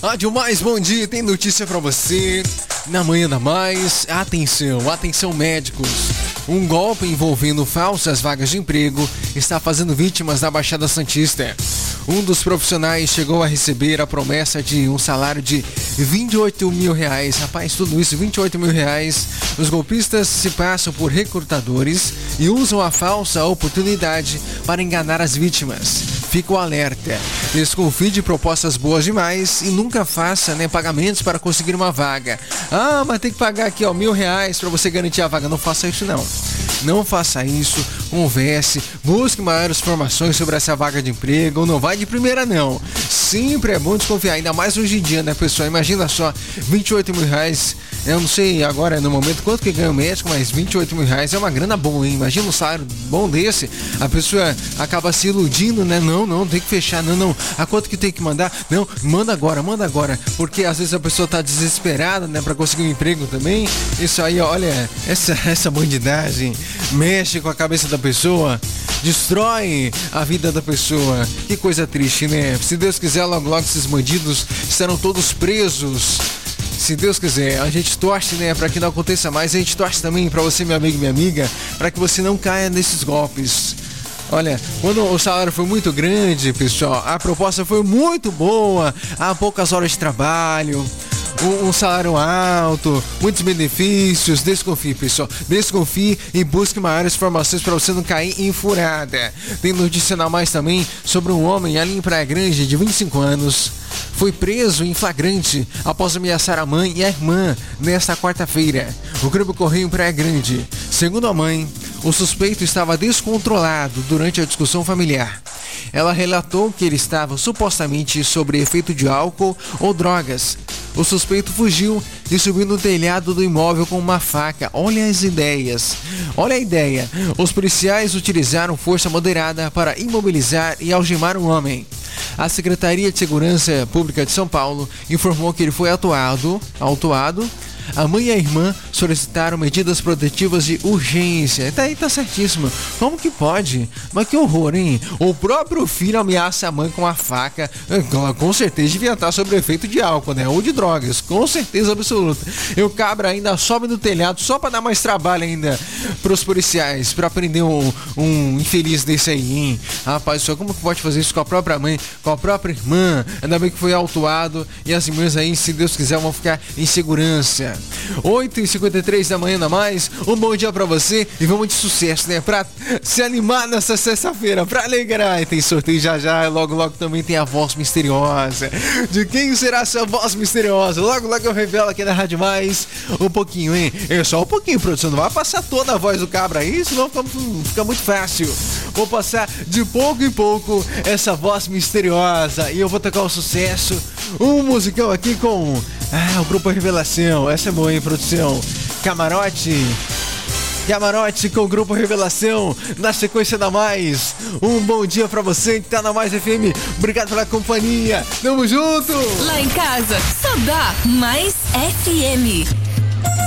Rádio Mais, bom dia, tem notícia pra você. Na manhã da Mais, atenção médicos. Um golpe envolvendo falsas vagas de emprego está fazendo vítimas na Baixada Santista. Um dos profissionais chegou a receber a promessa de um salário de R$28 mil. Rapaz, tudo isso, R$28 mil. Os golpistas se passam por recrutadores e usam a falsa oportunidade para enganar as vítimas. Fica o alerta. Desconfie de propostas boas demais e nunca faça pagamentos para conseguir uma vaga. Ah, mas tem que pagar aqui R$1.000 para você garantir a vaga. Não faça isso não. Não faça isso, converse, busque maiores informações sobre essa vaga de emprego, não vai de primeira não. Sempre é bom desconfiar, ainda mais hoje em dia, né, pessoal? Imagina só, R$28 mil, eu não sei agora no momento quanto que ganha o médico, mas R$28 mil é uma grana boa, hein? Imagina um salário bom desse, a pessoa acaba se iludindo, né? Não, tem que fechar, não, a quanto que tem que mandar? Não, manda agora, porque às vezes a pessoa tá desesperada, né, pra conseguir um emprego também. Isso aí, olha, essa bandidagem mexe com a cabeça da pessoa, destrói a vida da pessoa. Que coisa triste, né? Se Deus quiser, logo esses bandidos estarão todos presos. Se Deus quiser, a gente torce, né, para que não aconteça mais. A gente torce também para você, meu amigo e minha amiga, para que você não caia nesses golpes. Olha, quando o salário foi muito grande, pessoal, a proposta foi muito boa, há poucas horas de trabalho, um salário alto, muitos benefícios. Desconfie, pessoal, desconfie e busque maiores informações para você não cair em furada. Tem notícia na Mais também sobre um homem ali em Praia Grande de 25 anos. Foi preso em flagrante após ameaçar a mãe e a irmã nesta quarta-feira. O crime ocorreu em Praia Grande. Segundo a mãe, o suspeito estava descontrolado durante a discussão familiar. Ela relatou que ele estava supostamente sob efeito de álcool ou drogas. O suspeito fugiu e subiu no telhado do imóvel com uma faca. Olha as ideias. Olha a ideia. Os policiais utilizaram força moderada para imobilizar e algemar o homem. A Secretaria de Segurança Pública de São Paulo informou que ele foi autuado. A mãe e a irmã solicitaram medidas protetivas de urgência. Tá certíssimo. Como que pode? Mas que horror, hein? O próprio filho ameaça a mãe com a faca. Com certeza devia estar sob efeito de álcool, né? Ou de drogas. Com certeza absoluta. E o cabra ainda sobe no telhado só pra dar mais trabalho ainda pros policiais, pra prender um infeliz desse aí, hein? Rapaz, só como que pode fazer isso com a própria mãe, com a própria irmã? Ainda bem que foi autuado e as irmãs aí, se Deus quiser, vão ficar em segurança. 8h53 da manhã, mais um bom dia pra você e vamos de sucesso, né? Pra se animar nessa sexta-feira, pra alegrar. E tem sorteio já, logo também tem a voz misteriosa. De quem será essa voz misteriosa? Logo eu revelo aqui na Rádio Mais um pouquinho, hein? É só um pouquinho, produção, não vai passar toda a voz do cabra aí, senão fica muito fácil. Vou passar de pouco em pouco essa voz misteriosa e eu vou tocar o sucesso, um musicão aqui com o Grupo Revelação. Essa é boa, hein, produção? Camarote com o Grupo Revelação na sequência da Mais. Um bom dia pra você que tá na Mais FM. Obrigado pela companhia. Tamo junto! Lá em casa, só dá Mais FM.